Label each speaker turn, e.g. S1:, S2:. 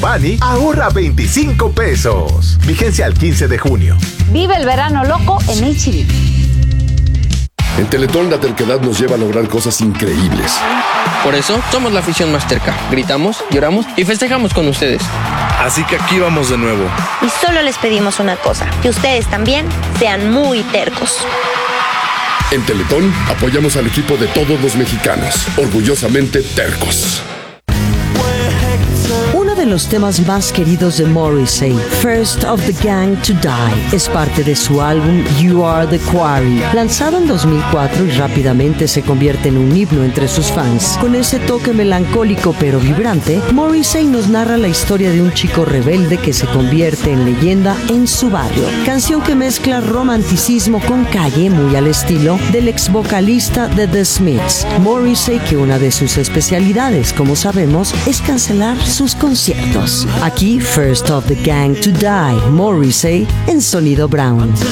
S1: Armani, ahorra 25 pesos. Vigencia al 15 de junio.
S2: Vive el verano loco en H-E-B.
S3: En Teletón la terquedad nos lleva a lograr cosas increíbles.
S4: Por eso somos la afición más terca. Gritamos, lloramos y festejamos con ustedes.
S5: Así que aquí vamos de nuevo.
S6: Y solo les pedimos una cosa, que ustedes también sean muy tercos.
S3: En Teletón apoyamos al equipo de todos los mexicanos. Orgullosamente tercos.
S7: Uno de los temas más queridos de Morrissey, First of the Gang to Die, es parte de su álbum You Are the Quarry, lanzado en 2004 y rápidamente se convierte en un himno entre sus fans. Con ese toque melancólico pero vibrante, Morrissey nos narra la historia de un chico rebelde que se convierte en leyenda en su barrio. Canción que mezcla romanticismo con calle, muy al estilo del ex vocalista de The Smiths. Morrissey, que una de sus especialidades, como sabemos, es cancelar sus conciertos. Aquí, First of the Gang to Die, Morrissey en Sonido Brown.